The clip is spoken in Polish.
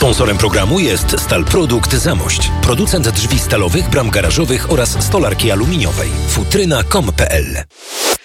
Sponsorem programu jest Stal Produkt Zamość, producent drzwi stalowych, bram garażowych oraz stolarki aluminiowej. Futryna.com.pl